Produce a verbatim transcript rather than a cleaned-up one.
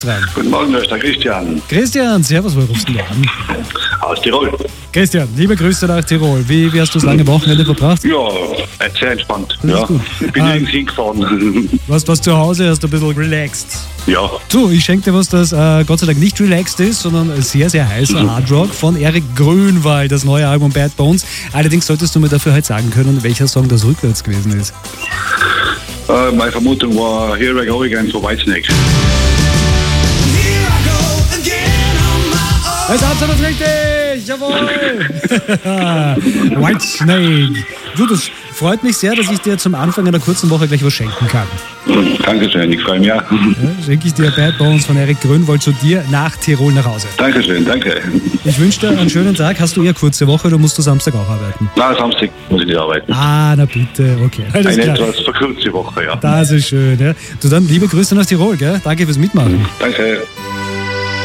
dran. Guten Morgen, da ist der Christian. Christian, servus, wo rufst du denn an? Aus Tirol. Christian, liebe Grüße nach Tirol. Wie, wie hast du das lange Wochenende verbracht? Ja, sehr entspannt. Das ist Ja. gut. Ich bin Ah. nirgends hingefahren. Warst was zu Hause, hast du ein bisschen relaxed. Ja, Du, ich schenke dir was, das äh, Gott sei Dank nicht relaxed ist, sondern sehr, sehr heißer Hardrock von Erik Grönwald, das neue Album Bad Bones. Allerdings solltest du mir dafür halt sagen können, welcher Song das rückwärts gewesen ist. äh, meine Vermutung war Here I Go Again von Whitesnake. Das ist absolut richtig! Jawohl! Whitesnake. Du, das freut mich sehr, dass ich dir zum Anfang einer kurzen Woche gleich was schenken kann. Dankeschön, ich freue mich. Ja. Ja, schenke ich dir Bad Bones von Erik Grönwald zu dir nach Tirol nach Hause. Dankeschön, danke. Ich wünsche dir einen schönen Tag. Hast du eher kurze Woche oder musst du Samstag auch arbeiten? Na, Samstag muss ich nicht arbeiten. Ah, na bitte, okay. Alles Eine klar. etwas verkürzte Woche, ja. Das ist schön. Ja. Du, dann liebe Grüße nach Tirol, gell? Danke fürs Mitmachen. Danke.